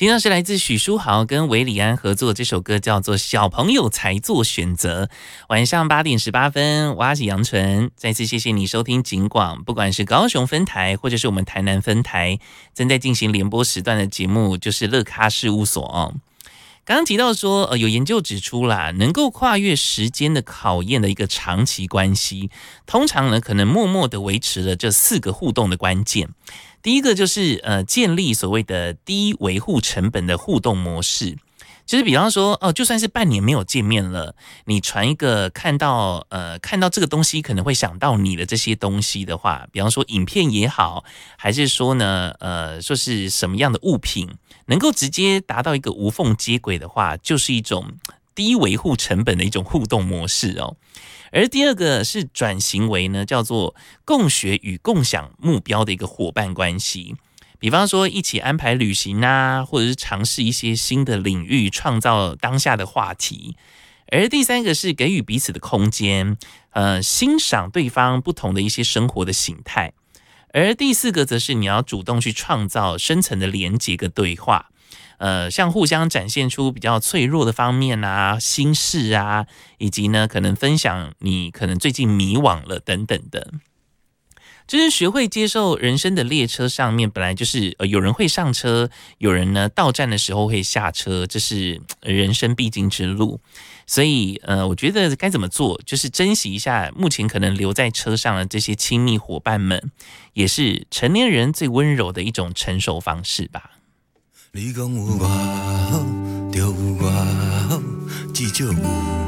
听到是来自许书豪跟韦礼安合作的这首歌，叫做《小朋友才做选择》。晚上8点18分，我是杨纯，再次谢谢你收听警广，不管是高雄分台或者是我们台南分台，正在进行联播时段的节目，就是乐咖事务所哦。刚刚提到说，有研究指出啦，能够跨越时间的考验的一个长期关系，通常呢可能默默的维持了这4个互动的关键。第一个就是建立所谓的低维护成本的互动模式，就是比方说就算是半年没有见面了，你传一个看到这个东西可能会想到你的这些东西的话，比方说影片也好，还是说呢说是什么样的物品，能够直接达到一个无缝接轨的话，就是一种低维护成本的一种互动模式哦。而第二个是转型为呢叫做共学与共享目标的一个伙伴关系，比方说一起安排旅行啊，或者是尝试一些新的领域，创造当下的话题。而第三个是给予彼此的空间，欣赏对方不同的一些生活的形态。而第4个则是你要主动去创造深层的连结跟对话，像互相展现出比较脆弱的方面啊、心事啊，以及呢可能分享你可能最近迷惘了等等的。就是学会接受人生的列车上面本来就是有人会上车，有人呢到站的时候会下车，这是人生必经之路。所以我觉得该怎么做，就是珍惜一下目前可能留在车上的这些亲密伙伴们，也是成年人最温柔的一种成熟方式吧。 你讲有我好，就有我好，至少有